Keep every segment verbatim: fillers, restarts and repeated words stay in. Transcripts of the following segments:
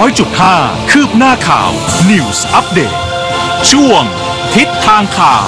อยจุดห้า คืบหน้าข่าว News Update ช่วงทิศทางข่าว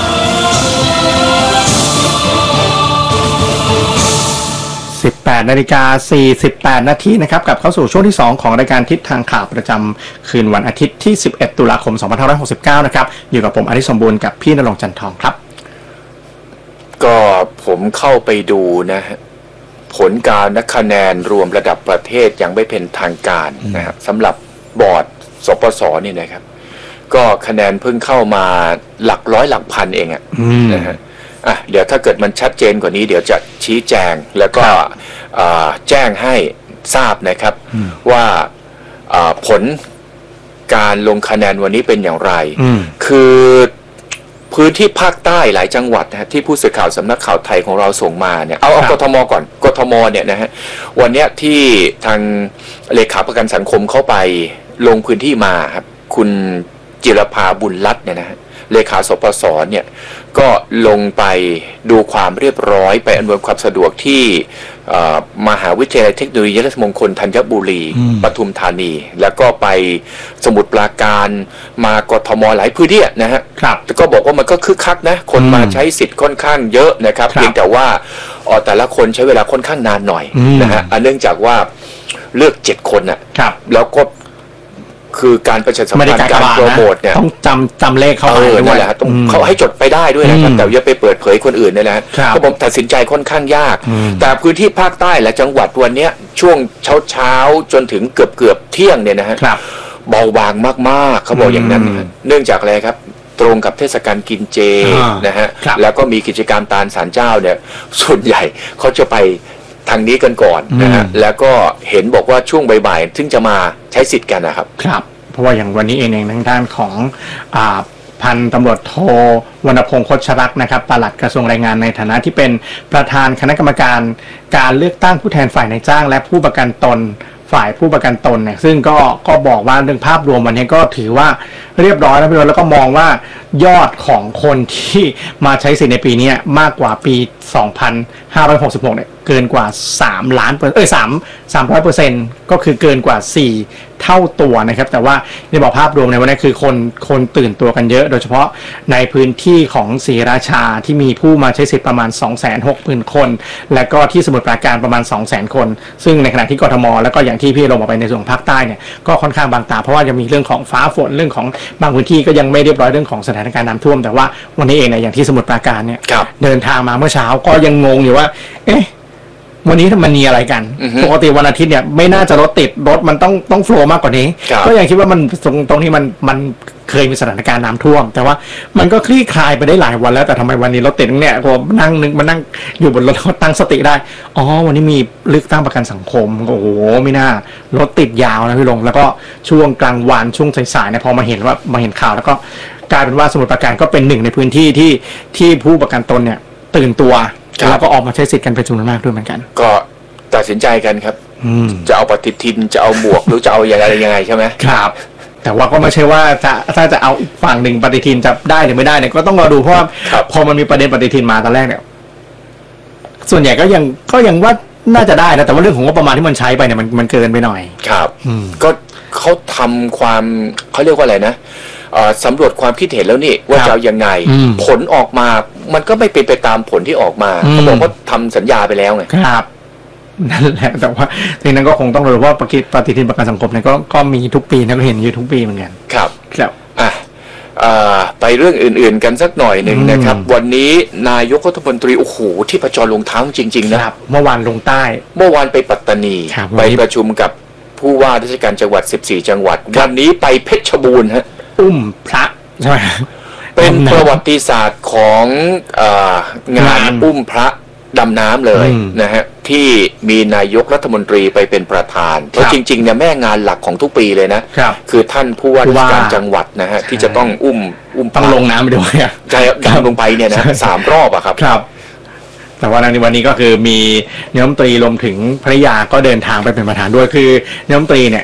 สิบแปดนาฬิกาสี่สิบแปดนาทีนะครับกลับเข้าสู่ช่วงที่สองของรายการทิศทางข่าวประจำคืนวันอาทิตย์ที่สิบเอ็ดตุลาคมสองพันห้าร้อยหกสิบเก้านะครับอยู่กับผมอธิสมบูรณ์กับพี่ณรงค์จันทองครับก็ผมเข้าไปดูนะฮะผลการนับคะแนนรวมระดับประเทศยังไม่เป็นทางการนะฮะสำหรับบอร์ดสปสนี่นะครับก็คะแนนเพิ่งเข้ามาหลักร้อยหลักพันเองอะนะฮะอ่ะเดี๋ยวถ้าเกิดมันชัดเจนกว่านี้เดี๋ยวจะชี้แจงแล้วก็แจ้งให้ทราบนะครับว่าผลการลงคะแนนวันนี้เป็นอย่างไรคือพื้นที่ภาคใต้หลายจังหวัดนะที่ผู้สื่อข่าวสำนักข่าวไทยของเราส่งมาเนี่ยเอาเอากทมก่อนกทมเนี่ยนะฮะวันนี้ที่ทางเลขาประกันสังคมเข้าไปลงพื้นที่มาครับคุณจิรภาบุญรัตน์เนี่ยนะฮะเลขาสปสเนี่ยก็ลงไปดูความเรียบร้อยไปอำนวยความสะดวกที่มหาวิทยาลัยเทคโนโลยีราชมงคลธัญบุรีปทุมธานีแล้วก็ไปสมุทรปราการมากทมหลายพื้นที่นะฮะแต่ก็บอกว่ามันก็คึกคักนะคนมาใช้สิทธิ์ค่อนข้างเยอะนะครับเพียงแต่ว่าแต่ละคนใช้เวลาค่อนข้างนานหน่อยนะฮะเนื่องจากว่าเลือกเจ็ดคนน่ะแล้วก็คือการประชาสัมพันธ์การโปรโมทเนี่ยต้องจำจำเลขเขาไปด้วยนั่นแหละต้องเขาให้จดไปได้ด้วยนะครับแต่อย่าไปเปิดเผยคนอื่นนี่แหละก็ผมตัดสินใจค่อนข้างยากแต่พื้นที่ภาคใต้และจังหวัดวันนี้ช่วงเช้าเช้าจนถึงเกือบเกือบเที่ยงเนี่ยนะฮะเบาบางมากๆเขาบอกอย่างนั้นเนื่องจากอะไรครับตรงกับเทศกาลกินเจนะฮะแล้วก็มีกิจกรรมตาลศาลเจ้าเนี่ยส่วนใหญ่เขาจะไปทางนี้กันก่อนนะฮะแล้วก็เห็นบอกว่าช่วงบ่ายๆถึงจะมาใช้สิทธิ์กันนะครับครับเพราะว่าอย่างวันนี้เองเองทางด้านของอ่าพันตำรวจโทวรรณพงษ์คชรักษ์นะครับปลัดกระทรวงแรงงานในฐานะที่เป็นประธานคณะกรรมการการเลือกตั้งผู้แทนฝ่ายนายจ้างและผู้ประกันตนฝ่ายผู้ประกันตนเนี่ยซึ่งก็ก็บอกว่าเรื่องภาพรวมวันนี้ก็ถือว่าเรียบร้อยแล้วพี่แล้วก็มองว่ายอดของคนที่มาใช้สิทธิ์ในปีนี้มากกว่าปีสองพันห้าร้อยหกสิบหกเนี่ยเกินกว่าสามล้านเปอร์เซ็นต์เอ้ยสาม สามร้อยเปอร์เซ็นต์ ก็คือเกินกว่าสี่เท่าตัวนะครับแต่ว่าในบอกภาพรวมในวันนี้คือคนคนตื่นตัวกันเยอะโดยเฉพาะในพื้นที่ของศรีราชาที่มีผู้มาใช้สิทธิ์ประมาณ สองแสนหกหมื่น คนและก็ที่สมุทรปราการประมาณ สองแสน คนซึ่งในขณะที่กทมแล้วก็อย่างที่พี่ลงออกไปในส่วนภาคใต้เนี่ยก็ค่อนข้างบางตาเพราะว่ายังมีเรื่องของฟ้าฝนเรื่องของบางพื้นที่ก็ยังไม่เรียบร้อยเรื่องของสถานการณ์น้ำท่วมแต่ว่าวันนี้เองเนี่ยอย่างที่สมุทรปราการเนี่ยเดินทางมาเมื่อเช้าก็ยังงงอยู่ว่าเอ๊ะวันนี้มันมีอะไรกันปกติวันอาทิตย์เนี่ยไม่น่าจะรถติดรถมันต้องต้องโฟล์มากกว่านี้ก็ยังคิดว่ามันตรงตรงที่มันมันเคยมีสถานการณ์น้ำท่วมแต่ว่ามันก็คลี่คลายไปได้หลายวันแล้วแต่ทำไมวันนี้รถติดเนี่ยผมนั่งนึกมานั่งอยู่บนรถตั้งสติได้อ๋อวันนี้มีเลือกตั้งประกันสังคมโอ้โหไม่น่ารถติดยาวนะพี่ลงแล้วก็ช่วงกลางวันช่วงสายๆเนี่ยพอมาเห็นว่ามาเห็นข่าวแล้วก็กลายเป็นว่าสมุทรปราการก็เป็นหนึ่งในพื้นที่ที่ที่ผู้ประกันตนเนี่ยตื่นตัวแล้วก็ออกมาใช้สิทธิ์กันเป็นจำนวนมากด้วยเหมือนกันก็ตัดสินใจกันครับจะเอาปฏิทินจะเอาหมวกหรือจะเอาอย่างไรยังไงใช่ไหมครับแต่ว่าก็ไม่ใช่ว่าจะถ้าจะเอาฝั่งหนึ่งปฏิทินจะได้หรือไม่ได้เนี่ยก็ต้องรอดูเพราะว่าพอมันมีประเด็นปฏิทินมาตอนแรกเนี่ยส่วนใหญ่ก็ยังก็ยังว่าน่าจะได้นะแต่ว่าเรื่องของงบประมาณที่มันใช้ไปเนี่ยมันมันเกินไปหน่อยครับก็เขาทำความเขาเรียกว่าอะไรนะสำรวจความคิดเห็นแล้วนี่ว่าจะเอายังไงผลออกมามันก็ไม่เป็นไปตามผลที่ออกมาเขาบอกว่าทำสัญญาไปแล้วไงครับนั่นแหละแต่ว่าทีนั้นก็คงต้องรู้ว่าปฏิทินประกันสังคมเนี่ยก็ก็มีทุกปีนะก็เห็นอยู่ทุกปีเหมือนกันครับครับอ่ะไปเรื่องอื่นๆกันสักหน่อยหนึ่งนะครับวันนี้นายกรัฐมนตรีโอ้โหที่ประจรลงเท้าจริงๆนะครับเมื่อวานลงใต้เมื่อวานไปปัตตานีไปประชุมกับผู้ว่าราชการจังหวัดสิบสี่จังหวัดวันนี้ไปเพชรบูรณ์ฮะอุ้มพระใช่ไหมเป็นประวัติศาสตร์ของงานอุ้มพระดำน้ำเลยนะฮะที่มีนายกรัฐมนตรีไปเป็นประธานเพราะจริงๆเนี่ยแม่งานหลักของทุกปีเลยนะคือท่านผู้ว่าราชการจังหวัดนะฮะที่จะต้องอุ้มอุ้มต้องลงน้ำไปด้วยใช่ดำลงไปเนี่ยนะสามรอบอะครับแต่ว่าในวันนี้ก็คือมีนายกรัฐมนตรีรวมถึงภริยาก็เดินทางไปเป็นประธานด้วยคือนายกรัฐมนตรีเนี่ยค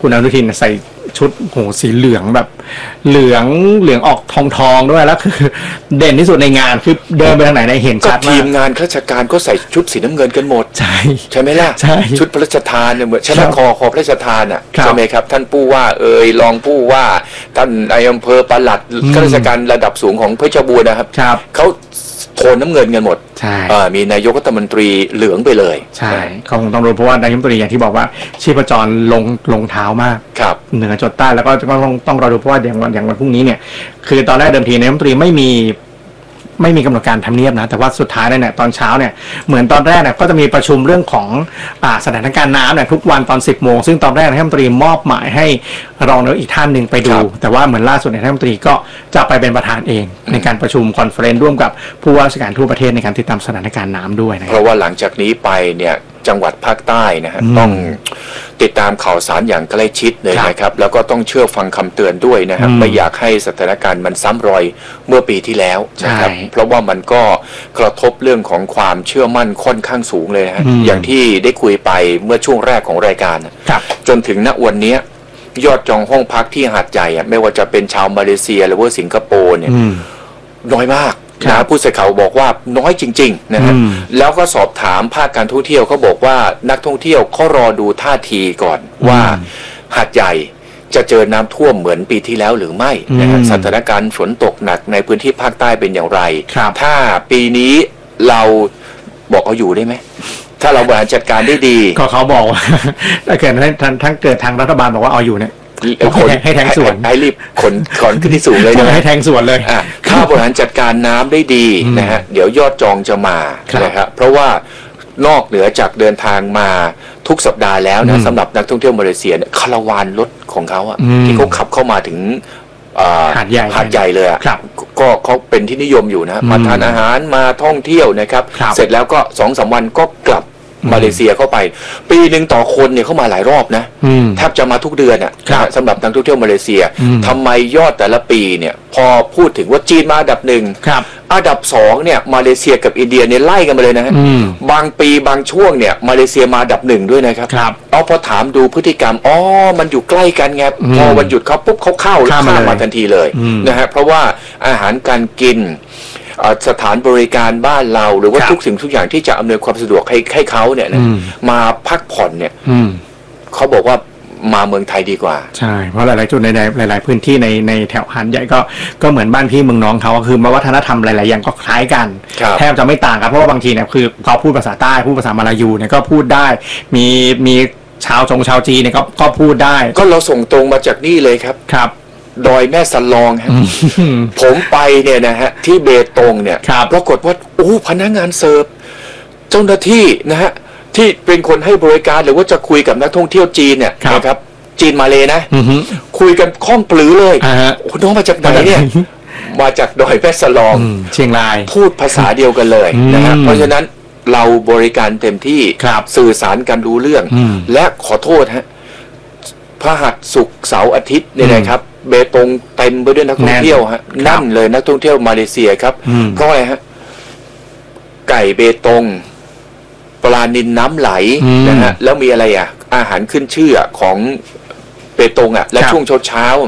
คุณอนุทินใส่ชุดโหสีเหลืองแบบเหลืองเหลืองออกทองทองด้วยแล้วคือเด่นที่สุดในงานคือเดินไปทางไหนได้เห็นก็ชัดมากทีมงานข้าราชการก็ใส่ชุดสีน้ำเงินกันหมดใช่ใช่ไหมล่ะใช่ชุดพระราชทานเนี่ยเหมือนชครันะบคอคอพระราชทานอ่ะครับใช่ไหมครับท่านผู้ว่าเอ่ยรองผู้ว่าท่านนายอำเภอปลัดอืมข้าราชการระดับสูงของเพชรบูรณ์นะครับครับเขาโทนน้ำเงินกันหมดใช่อ่ามีนายกรัฐมนตรีเหลืองไปเลยใช่เขาคงต้องรู้เพราะว่านายกรัฐมนตรีอย่างที่บอกว่าชีพจรลงลงเท้ามากครับเหนือจดใต้แล้วก็ต้องต้องรอดูเพราะว่าอย่างวันอย่างวันพรุ่งนี้เนี่ยคือตอนแรกเดิมทีนายกรัฐมนตรีไม่มีไม่มีกำหนดการทำเนียบนะแต่ว่าสุดท้ายเนี่ยตอนเช้าเนี่ยเหมือนตอนแรกเนี่ยก็จะมีประชุมเรื่องของอ่าสถานการณ์น้ำเนี่ยทุกวันตอนสิบโมงซึ่งตอนแรกนายกรัฐมนตรีมอบหมายให้รองนายกอีกท่านหนึ่งไปดูครับแต่ว่าเหมือนล่าสุดเนี่ยนายกรัฐมนตรีก็จะไปเป็นประธานเอง ในการประชุมคอนเฟอเรนซ์ร่วมกับผู้ว่าราชการทั่วประเทศในการติดตามสถานการณ์น้ำด้วยนะคเพรับราะว่าหลังจากนี้ไปเนี่ยจังหวัดภาคใต้นะฮะอืมต้องติดตามข่าวสารอย่างใกล้ชิดเลยครับนะครับแล้วก็ต้องเชื่อฟังคำเตือนด้วยนะครับอืมไม่อยากให้สถานการณ์มันซ้ำรอยเมื่อปีที่แล้วนะครับใช่เพราะว่ามันก็กระทบเรื่องของความเชื่อมั่นค่อนข้างสูงเลยนะฮะอืมอย่างที่ได้คุยไปเมื่อช่วงแรกของรายการนะครับ จนถึงณวันเนี้ยยอดจองห้องพักที่หาดใหญ่อะไม่ว่าจะเป็นชาวมาเลเซียหรือว่าสิงคโปร์เนี่ยอืมน้อยมากครับนะผู้สื่อข่าวบอกว่าน้อยจริงๆนะฮะอืมแล้วก็สอบถามภาคการท่องเที่ยวเขาบอกว่านักท่องเที่ยวเขารอดูท่าทีก่อนว่าหาดใหญ่จะเจอน้ำท่วมเหมือนปีที่แล้วหรือไม่นะฮะอืมสถานการณ์ฝนตกหนักในพื้นที่ภาคใต้เป็นอย่างไรครับถ้าปีนี้เราบอกเอาอยู่ได้ไหมถ้าเราบริหารจัดการได้ดีก็เขาบอกว่า ถ้าเกิดทั้งทั้งเกิดทางรัฐบาลบอกว่าเอาอยู่เนี่ยคนให้แทงสวนให้รีบขนขนขึ้นที่สูงเลยนะให้แทงสวนเลยอ่ะถ้าบริหารจัดการน้ำได้ดีอืมนะฮะเดี๋ยวยอดจองจะมาครับนะครับเพราะว่านอกเหนือจากเดินทางมาทุกสัปดาห์แล้วอืนะมสำหรับนักท่องเที่ยวมาเลเซียเนี่ยคาราวานรถของเขาอะอืมที่เขาขับเข้ามาถึงอ่าหาดใหญ่หาดใหญ่เลยอะครับก็เขาเป็นที่นิยมอยู่นะอืมมาทานอาหารมาท่องเที่ยวนะครับครับเสร็จแล้วก็สองสามวันก็กลับอืมมาเลเซียเข้าไป ปีหนึ่งต่อคนเนี่ยเข้ามาหลายรอบนะอืมแทบจะมาทุกเดือนอ่ะครับนะฮะสำหรับนักท่องเที่ยวมาเลเซียอืมทำไมยอดแต่ละปีเนี่ยพอพูดถึงว่าจีนมาอันดับหนึ่งครับอันดับสองเนี่ยมาเลเซียกับอินเดียเนี่ยไล่กันมาเลยนะฮะอืมบางปีบางช่วงเนี่ยมาเลเซียมาอันดับหนึ่งด้วยนะครับครับเอาพอถามดูพฤติกรรมอ๋อมันอยู่ใกล้กันไงอืมพอวันหยุดเขาปุ๊บเขาเข้าข้ามมาข้ามเลยมาทันทีเลยอืมนะฮะเพราะว่าอาหารการกินเอ่อสถานบริการบ้านเราหรือว่าครับทุกสิ่งทุกอย่างที่จะอำนวยความสะดวกให้ให้เขาเนี่ยนะอืมมาพักผ่อนเนี่ยอืมเขาบอกว่ามาเมืองไทยดีกว่าใช่เพราะหลายๆจุดในในหลาย ๆ พื้นที่ในในแถวหาดใหญ่ก็ก็เหมือนบ้านพี่เมืองน้องเขาก็คือวัฒนธรรมหลาย ๆ อย่างก็คล้ายกันครับแทบจะไม่ต่างกันเพราะว่าบางทีเนี่ยคือเขาพูดภาษาใต้พูดภาษามาลายูเนี่ยก็พูดได้ มีมีชาวจงชาวจีนเนี่ยก็ก็พูดได้ก็เราส่งตรงมาจากนี่เลยครับครับดอยแม่สันลองฮะอืมผมไปเนี่ยนะฮะที่เบตงเนี่ยครับปรากฏว่าโอ้พนักงานเสิร์ฟเจ้าหน้าที่นะฮะที่เป็นคนให้บริการหรือว่าจะคุยกับนักท่องเที่ยวจีนเนี่ยครับนะครับจีนมาเลยนะอือฮึคุยกันคล่องปลือเลยอ่าฮะโอ้น้องมาจากไหนเนี่ย มาจากดอยแม่สลองอืมเชียงรายพูดภาษาเดียวกันเลยนะฮะอืมเพราะฉะนั้นเราบริการเต็มที่ครับสื่อสารกันรู้เรื่องอืมและขอโทษฮะพฤหัสศุกร์เสาร์อาทิตย์เนี่ยอืมนะครับ เบตงเต็มไปด้วยนักท่องเที่ยวฮะครับนั่นเลยนักท่องเที่ยวมาเลเซียครับอืมเพราะอะไรฮะไก่เบตงปลานิลน้ำไหลอืมนะฮะแล้วมีอะไรอ่ะ อาหารขึ้นชื่ออะของเบตงอ่ะและครับช่วงเช้าๆ